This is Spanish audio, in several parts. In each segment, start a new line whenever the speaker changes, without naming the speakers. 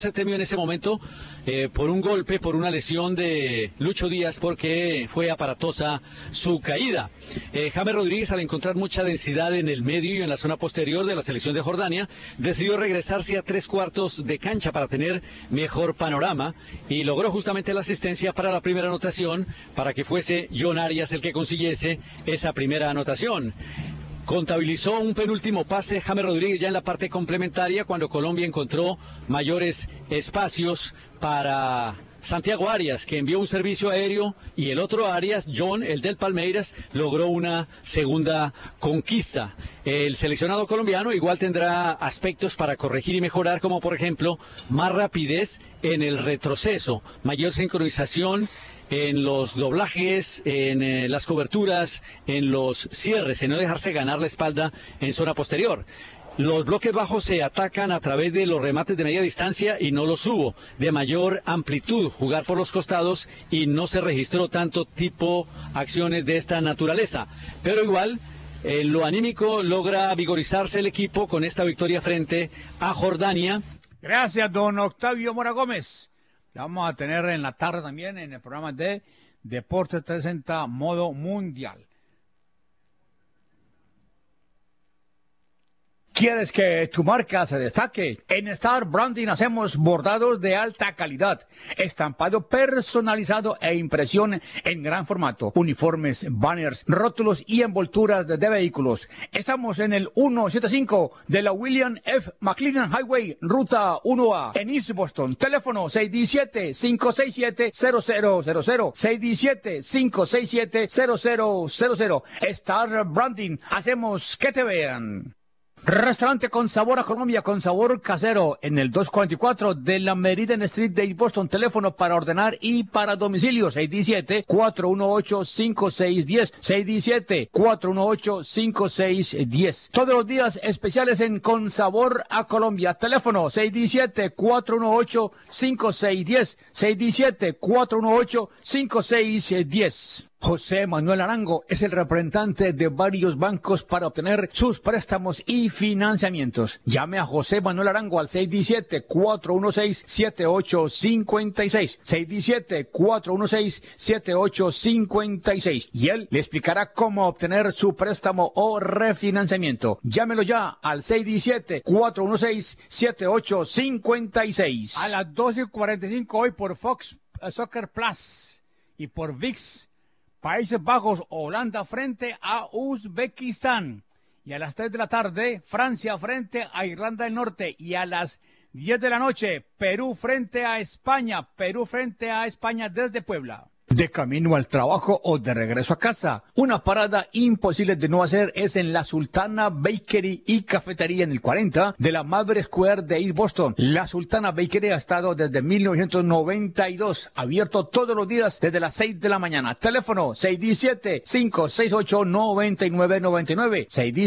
Se temió en ese momento por un golpe, por una lesión de Lucho Díaz, porque fue aparatosa su caída. James Rodríguez, al encontrar mucha densidad en el medio y en la zona posterior de la selección de Jordania, decidió regresarse a 3/4 de cancha para tener mejor panorama y logró justamente la asistencia para la primera anotación, para que fuese John Arias el que consiguiese esa primera anotación. Contabilizó un penúltimo pase James Rodríguez ya en la parte complementaria, cuando Colombia encontró mayores espacios para Santiago Arias, que envió un servicio aéreo, y el otro Arias, John, el del Palmeiras, logró una segunda conquista. El seleccionado colombiano igual tendrá aspectos para corregir y mejorar, como por ejemplo más rapidez en el retroceso, mayor sincronización en los doblajes, en las coberturas, en los cierres, en no dejarse ganar la espalda en zona posterior. Los bloques bajos se atacan a través de los remates de media distancia y no los hubo. De mayor amplitud, jugar por los costados, y no se registró tanto tipo acciones de esta naturaleza. Pero igual, en lo anímico logra vigorizarse el equipo con esta victoria frente a Jordania.
Gracias, don Octavio Mora Gómez. La vamos a tener en la tarde también en el programa de Deportes 360 Modo Mundial. ¿Quieres que tu marca se destaque? En Star Branding hacemos bordados de alta calidad, estampado personalizado e impresión en gran formato, uniformes, banners, rótulos y envolturas de vehículos. Estamos en el 175 de la William F. McLennan Highway, Ruta 1A, en East Boston. Teléfono 617-567-0000, 617-567-0000. Star Branding, hacemos que te vean. Restaurante con sabor a Colombia, con sabor casero, en el 244 de la Meridian Street de Boston. Teléfono para ordenar y para domicilio, 617-418-5610, 617-418-5610. Todos los días especiales en Con Sabor a Colombia. Teléfono 617-418-5610, 617-418-5610. José Manuel Arango es el representante de varios bancos para obtener sus préstamos y financiamientos. Llame a José Manuel Arango al 617-416-7856, 617-416-7856, y él le explicará cómo obtener su préstamo o refinanciamiento. Llámelo ya al 617-416-7856. A las 12:45 hoy por Fox Soccer Plus y por ViX, Países Bajos, Holanda frente a Uzbekistán. Y a las 3 de la tarde, Francia frente a Irlanda del Norte. Y a las 10 de la noche, Perú frente a España. Perú frente a España desde Puebla. De camino al trabajo o de regreso a casa, una parada imposible de no hacer es en la Sultana Bakery y Cafetería en el 40 de la Maverick Square de East Boston. La Sultana Bakery ha estado desde 1992, abierto todos los días desde las 6 de la mañana. Teléfono 617-568-9999,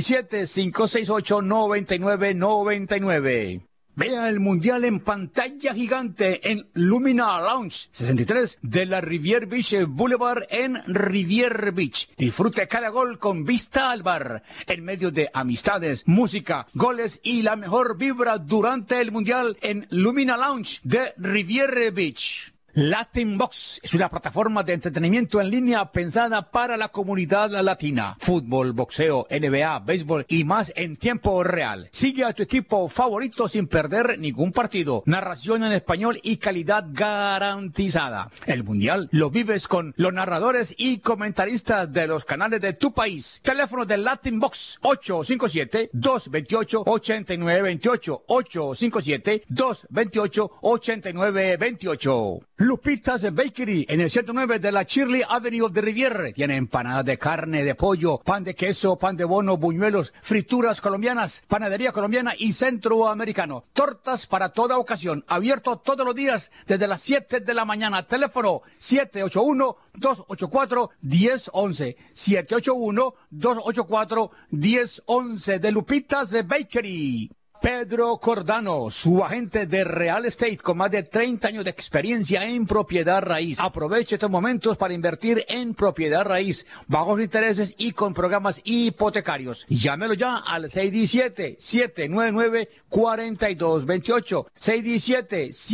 617-568-9999. Vea el Mundial en pantalla gigante en Lumina Lounge 63 de la Riviera Beach Boulevard en Riviera Beach. Disfrute cada gol con vista al bar, en medio de amistades, música, goles y la mejor vibra durante el Mundial en Lumina Lounge de Riviera Beach. Latin Box es una plataforma de entretenimiento en línea pensada para la comunidad latina. Fútbol, boxeo, NBA, béisbol y más en tiempo real. Sigue a tu equipo favorito sin perder ningún partido. Narración en español y calidad garantizada. El Mundial lo vives con los narradores y comentaristas de los canales de tu país. Teléfono de Latin Box 857-228-8928, 857-228-8928. Lupitas Bakery en el 109 de la Shirley Avenue de Riviera. Tiene empanadas de carne, de pollo, pan de queso, pan de bono, buñuelos, frituras colombianas, panadería colombiana y centroamericano. Tortas para toda ocasión. Abierto todos los días desde las 7 de la mañana. Teléfono 781-284-1011. 781-284-1011 de Lupitas Bakery. Pedro Cordano, su agente de real estate con más de 30 años de experiencia en propiedad raíz. Aproveche estos momentos para invertir en propiedad raíz, bajos intereses y con programas hipotecarios. Llámelo ya al 617-799-4228. 617